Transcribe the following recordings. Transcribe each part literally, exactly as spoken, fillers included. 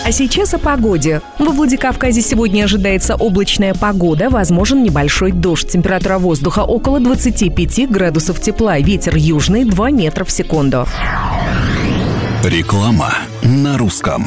А сейчас о погоде. Во Владикавказе сегодня ожидается облачная погода, возможен небольшой дождь. Температура воздуха около двадцати пяти градусов тепла. Ветер южный два метра в секунду. Реклама на русском.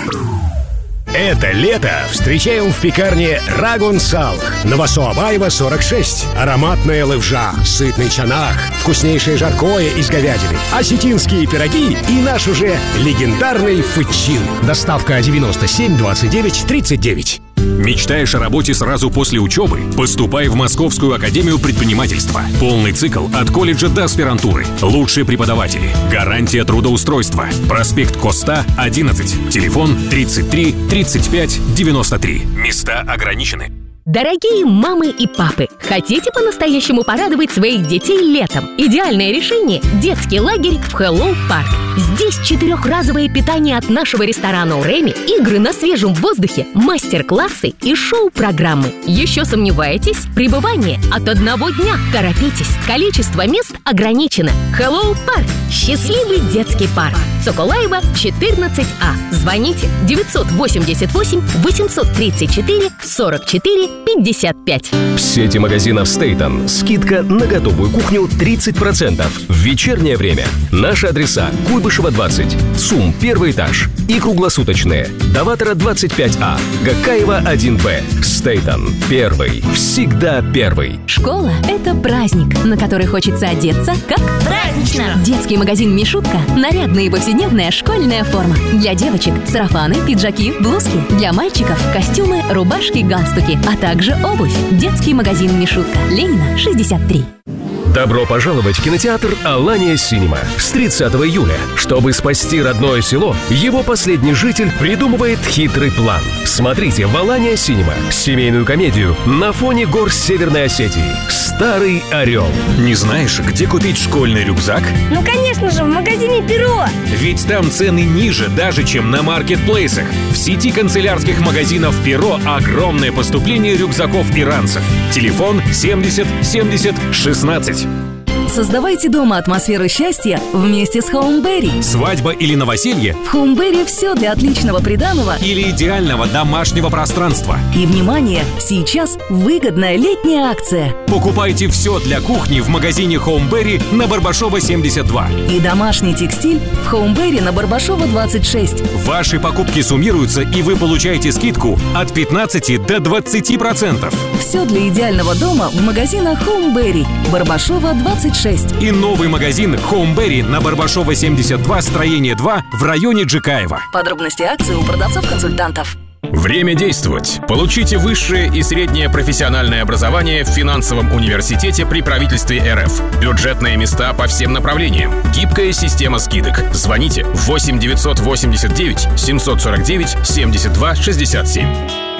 Это лето встречаем в пекарне Рагун Салх. Новосоабаева, сорок шесть. Ароматная левжа, сытный чанах, вкуснейшее жаркое из говядины, осетинские пироги и наш уже легендарный фычин. Доставка девяносто семь двадцать девять тридцать девять. Мечтаешь о работе сразу после учебы? Поступай в Московскую академию предпринимательства. Полный цикл от колледжа до аспирантуры. Лучшие преподаватели. Гарантия трудоустройства. Проспект Коста, одиннадцать. Телефон тридцать три тридцать пять девяносто три. Места ограничены. Дорогие мамы и папы, хотите по-настоящему порадовать своих детей летом? Идеальное решение – детский лагерь в Hello Park. Здесь четырехразовое питание от нашего ресторана «Уреми», игры на свежем воздухе, мастер-классы и шоу-программы. Еще сомневаетесь? Пребывание от одного дня. Торопитесь, количество мест ограничено. Hello Park – счастливый детский парк. Соколаева, четырнадцать А. Звоните девятьсот восемьдесят восемь восемьсот тридцать четыре сорок четыре пятьдесят пять. В сети магазинов Стейтон скидка на готовую кухню тридцать процентов. В вечернее время. Наши адреса: Куйбышева двадцать, ЦУМ первый этаж и круглосуточные. Даватора двадцать пять А, Гакаева один Б. Стейтон первый. Всегда первый. Школа – это праздник, на который хочется одеться как празднично. Детский магазин «Мишутка» – нарядная и повседневная школьная форма. Для девочек – сарафаны, пиджаки, блузки. Для мальчиков – костюмы, рубашки, галстуки, а также обувь. Детский магазин «Мишутка», Ленина, шестьдесят три. Добро пожаловать в кинотеатр «Алания Синема». С тридцатого июля, чтобы спасти родное село, его последний житель придумывает хитрый план. Смотрите в «Алания Синема» семейную комедию на фоне гор Северной Осетии «Старый орел». Не знаешь, где купить школьный рюкзак? Ну, конечно же, в магазине «Перо». Ведь там цены ниже даже, чем на маркетплейсах. В сети канцелярских магазинов «Перо» огромное поступление рюкзаков и ранцев. Телефон семьдесят семьдесят шестнадцать. Создавайте дома атмосферу счастья вместе с Хоумберри. Свадьба или новоселье? В Хоумберри все для отличного приданого или идеального домашнего пространства. И, внимание, сейчас выгодная летняя акция. Покупайте все для кухни в магазине Хоумберри на Барбашова семьдесят два. И домашний текстиль в Хоумберри на Барбашова двадцать шесть. Ваши покупки суммируются, и вы получаете скидку от пятнадцати до двадцати процентов. Все для идеального дома в магазинах Хоумберри, Барбашова двадцать шесть. И новый магазин Хоумберри на Барбашова семьдесят два, строение два в районе Джикаева. Подробности акции у продавцов-консультантов. Время действовать. Получите высшее и среднее профессиональное образование в финансовом университете при правительстве эр эф. Бюджетные места по всем направлениям. Гибкая система скидок. Звоните восемь девятьсот восемьдесят девять семьсот сорок девять семьдесят два шестьдесят семь.